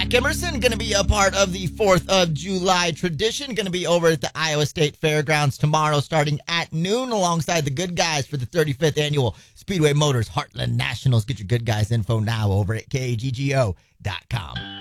Zach Emerson going to be a part of the 4th of July tradition. Going to be over at the Iowa State Fairgrounds tomorrow starting at noon alongside the Good Guys for the 35th annual Speedway Motors Heartland Nationals. Get your Good Guys info now over at KGGO.com.